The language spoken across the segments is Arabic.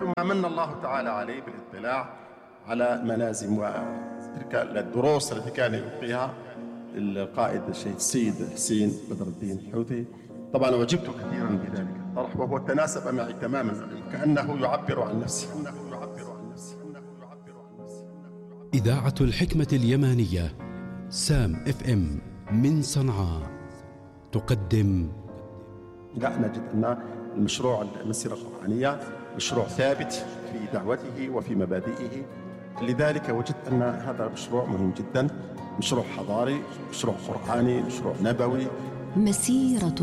ثم من الله تعالى عليه بالاطلاع على ملازم وتلك الدروس التي كان يلقيها القائد السيد حسين بدر الدين الحوثي. طبعا أعجبت كثيرا بذلك الطرح، وهو تناسب معي تماما، كأنه يعبر عن نفسه. إذاعة الحكمة اليمانية سام FM من صنعاء تقدم. لا، نجد أن المشروع المسيرة القرآنية مشروع ثابت في دعوته وفي مبادئه، لذلك وجدت أن هذا مشروع مهم جدا، مشروع حضاري، مشروع قرآني، مشروع نبوي، مسيرة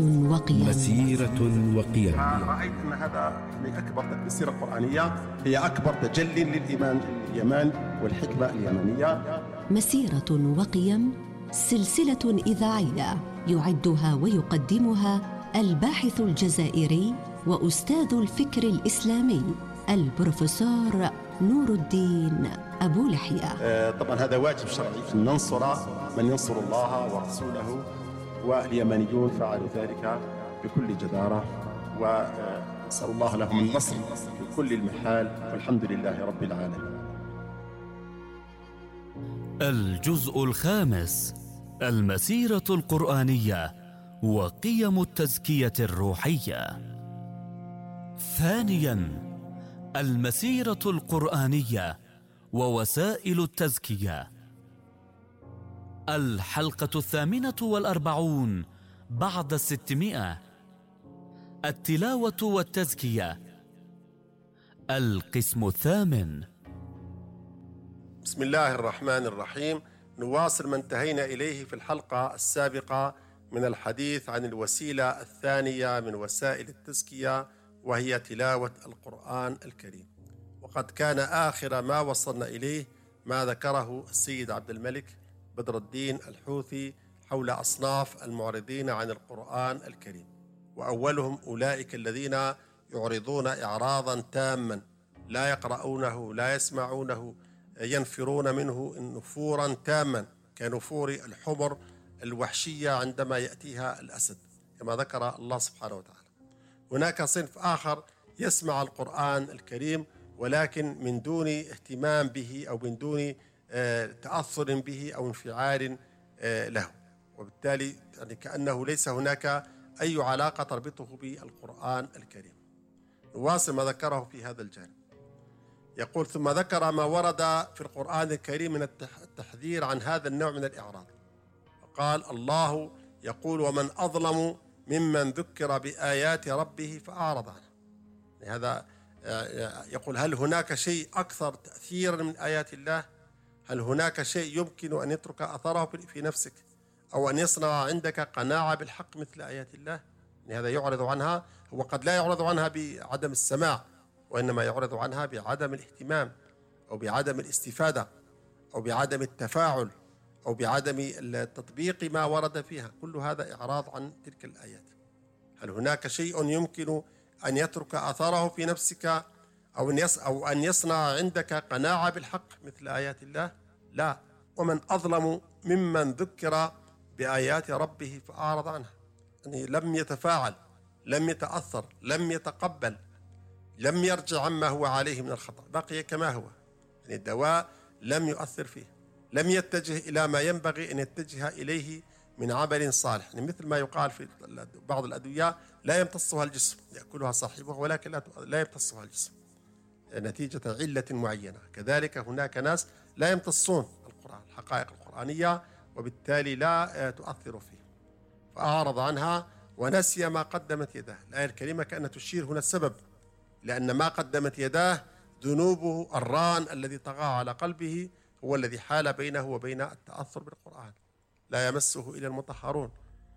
وقيم. رأيت أن هذا أكبر مسيرة قرآنية، هي أكبر تجلي للإيمان اليماني والحكمة اليمانية. مسيرة وقيم، سلسلة إذاعية يعدها ويقدمها الباحث الجزائري وأستاذ الفكر الإسلامي البروفيسور نور الدين أبو لحية. طبعا هذا واجب شرعي أن ننصر من ينصر الله ورسوله، واليمانيون فعلوا ذلك بكل جدارة، ونسأل الله لهم النصر في كل المحال، والحمد لله رب العالمين. الجزء الخامس: المسيرة القرآنية وقيم التزكية الروحية. ثانياً: المسيرة القرآنية ووسائل التزكية. الحلقة 48 بعد 600. التلاوة والتزكية. القسم الثامن. بسم الله الرحمن الرحيم. نواصل ما انتهينا إليه في الحلقة السابقة من الحديث عن الوسيلة الثانية من وسائل التزكية، وهي تلاوة القرآن الكريم. وقد كان آخر ما وصلنا إليه ما ذكره السيد عبد الملك بدر الدين الحوثي حول أصناف المعرضين عن القرآن الكريم، وأولهم أولئك الذين يعرضون إعراضا تاما، لا يقرؤونه، لا يسمعونه، ينفرون منه نفورا تاما كنفور الحمر الوحشية عندما يأتيها الأسد، كما ذكر الله سبحانه وتعالى. هناك صنف آخر يسمع القرآن الكريم ولكن من دون اهتمام به أو من دون تأثر به أو انفعال له، وبالتالي يعني كأنه ليس هناك أي علاقة تربطه بالقرآن الكريم. نواصل ما ذكره في هذا الجانب. يقول: ثم ذكر ما ورد في القرآن الكريم من التحذير عن هذا النوع من الإعراض، وقال: الله يقول: ومن أظلم ممن ذكر بآيات ربه فأعرض عنها. هذا يقول: هل هناك شيء أكثر تأثيرا من آيات الله؟ هل هناك شيء يمكن أن يترك أثره في نفسك أو أن يصنع عندك قناعة بالحق مثل آيات الله؟ هذا يعرض عنها، هو قد لا يعرض عنها بعدم السماع، وإنما يعرض عنها بعدم الاهتمام أو بعدم الاستفادة أو بعدم التفاعل أو بعدم التطبيق ما ورد فيها. كل هذا إعراض عن تلك الآيات. هل هناك شيء يمكن أن يترك أثره في نفسك أو أن يصنع عندك قناعة بالحق مثل آيات الله؟ لا. ومن أظلم ممن ذكر بآيات ربه فأعرض عنها، يعني لم يتفاعل، لم يتأثر، لم يتقبل، لم يرجع عما هو عليه من الخطأ، بقي كما هو، يعني الدواء لم يؤثر فيه، لم يتجه إلى ما ينبغي أن يتجه إليه من عمل صالح. يعني مثل ما يقال في بعض الأدوية: لا يمتصها الجسم، يأكلها صاحبه ولكن لا يمتصها الجسم نتيجة علة معينة. كذلك هناك ناس لا يمتصون القرآن، الحقائق القرآنية، وبالتالي لا تؤثر فيه، فأعرض عنها ونسي ما قدمت يداه. الآية الكريمة كأنها تشير هنا السبب، لأن ما قدمت يداه ذنوبه الران الذي طغى على قلبه هو الذي حال بينه وبين التأثر بالقرآن. لا يمسه إلا المطهرون.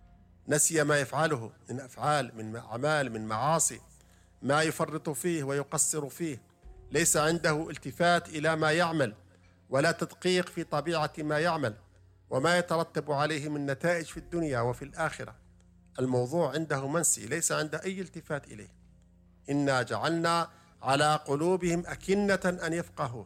نسي ما يفعله من أفعال، من أعمال، من معاصي، ما يفرط فيه ويقصر فيه. ليس عنده التفات إلى ما يعمل ولا تدقيق في طبيعة ما يعمل وما يترتب عليه من نتائج في الدنيا وفي الآخرة. الموضوع عنده منسي، ليس عنده أي التفات إليه. إنا جعلنا على قلوبهم أكنة أن يفقهوه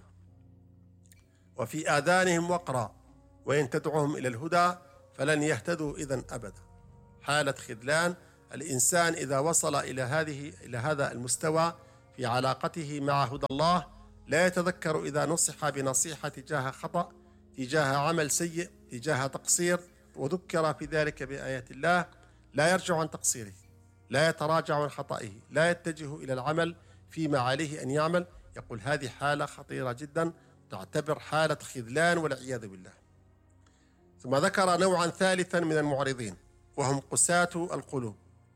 وفي آذانهم وقرا وإن تدعوهم إلى الهدى فلن يهتدوا إذن أبدا. حالة خذلان الإنسان إذا وصل إلى هذا المستوى في علاقته مع هدى الله، لا يتذكر إذا نصح بنصيحة تجاه خطأ، تجاه عمل سيء، تجاه تقصير، وذكر في ذلك بآيات الله، لا يرجع عن تقصيره، لا يتراجع عن خطئه، لا يتجه إلى العمل فيما عليه أن يعمل. يقول هذه حالة خطيرة جدا، تعتبر حالة خذلان والعياذ بالله. ثم ذكر نوعا ثالثا من المعرضين وهم قساة القلوب،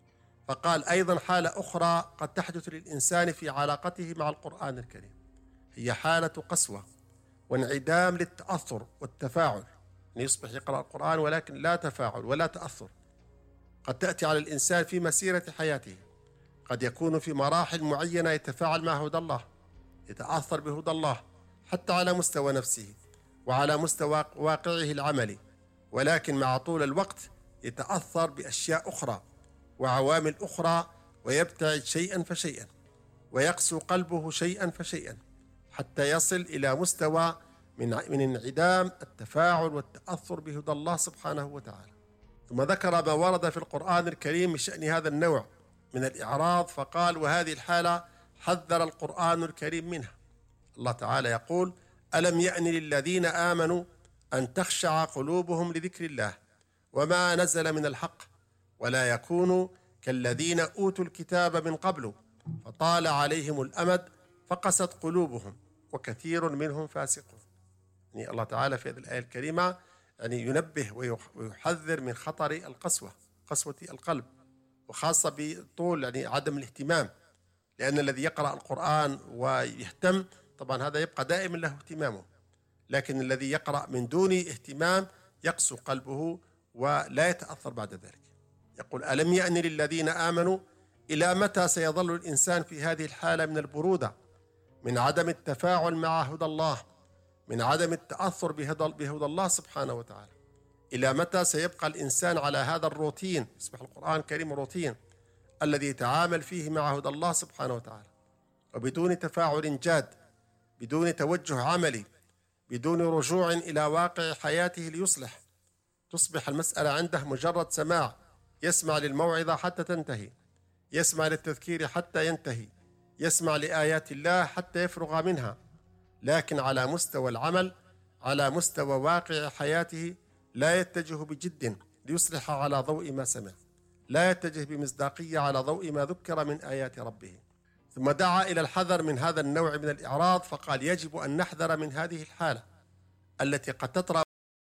فقال أيضا حالة أخرى قد تحدث للإنسان في علاقته مع القرآن الكريم، هي حالة قسوة وانعدام للتأثر والتفاعل، أن يصبح يقرأ القرآن ولكن لا تفاعل ولا تأثر. قد تأتي على الإنسان في مسيرة حياته، قد يكون في مراحل معينة يتفاعل مع هدى الله، يتأثر بهدى الله حتى على مستوى نفسه وعلى مستوى واقعه العملي، ولكن مع طول الوقت يتأثر بأشياء أخرى وعوامل أخرى، ويبتعد شيئا فشيئا، ويقسو قلبه شيئا فشيئا، حتى يصل إلى مستوى من انعدام التفاعل والتأثر بهدى الله سبحانه وتعالى. ثم ذكر ما ورد في القرآن الكريم من شأن هذا النوع من الإعراض، فقال وهذه الحالة حذر القرآن الكريم منها. الله تعالى يقول ألم يأن للذين آمنوا أن تخشع قلوبهم لذكر الله وما نزل من الحق ولا يكونوا كالذين أوتوا الكتاب من قبل فطال عليهم الأمد فقست قلوبهم وكثير منهم فاسقون. يعني الله تعالى في هذه الآية الكريمة يعني ينبه ويحذر من خطر القسوة، قسوة القلب، وخاصة بطول يعني عدم الاهتمام، لأن الذي يقرأ القرآن ويهتم طبعا هذا يبقى دائما له اهتمامه، لكن الذي يقرأ من دون اهتمام يقسو قلبه ولا يتأثر بعد ذلك. يقول ألم يأن للذين آمنوا، إلى متى سيظل الإنسان في هذه الحالة من البرودة، من عدم التفاعل مع هدى الله، من عدم التأثر بهدى الله سبحانه وتعالى؟ إلى متى سيبقى الإنسان على هذا الروتين، يصبح القرآن الكريم روتين الذي يتعامل فيه مع هدى الله سبحانه وتعالى، وبدون تفاعل جاد، بدون توجه عملي، بدون رجوع إلى واقع حياته ليصلح؟ تصبح المسألة عنده مجرد سماع، يسمع للموعظة حتى تنتهي، يسمع للتذكير حتى ينتهي، يسمع لآيات الله حتى يفرغ منها، لكن على مستوى العمل، على مستوى واقع حياته لا يتجه بجد ليصلح على ضوء ما سمع، لا يتجه بمصداقية على ضوء ما ذكر من آيات ربه. ثم دعا إلى الحذر من هذا النوع من الإعراض، فقال يجب أن نحذر من هذه الحالة التي قد تطرأ